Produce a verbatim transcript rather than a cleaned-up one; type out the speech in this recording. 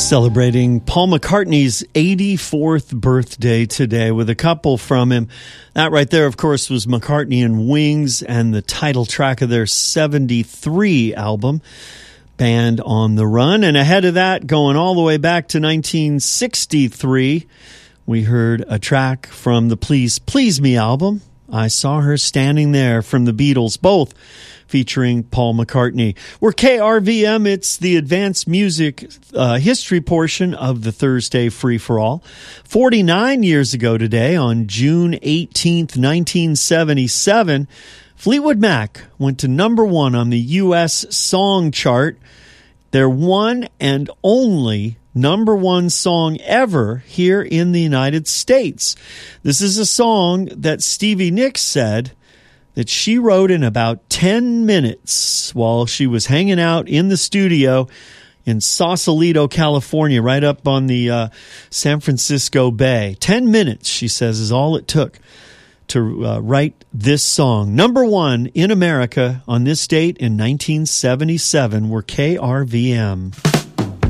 Celebrating Paul McCartney's eighty-fourth birthday today with a couple from him. That right there, of course, was McCartney and Wings and the title track of their seventy-three album, Band on the Run. And ahead of that, going all the way back to nineteen sixty-three, we heard a track from the Please Please Me album, I Saw Her Standing There, from the Beatles, both featuring Paul McCartney. We're K R V M. It's the advanced music uh, history portion of the Thursday Free-for-All. forty-nine years ago today, on June eighteenth, nineteen seventy-seven, Fleetwood Mac went to number one on the U S song chart. Their one and only number one song ever here in the United States. This is a song that Stevie Nicks said that she wrote in about ten minutes while she was hanging out in the studio in Sausalito, California, right up on the uh, San Francisco Bay. Ten minutes, she says, is all it took to uh, write this song. Number one in America on this date in nineteen seventy-seven were K R V M.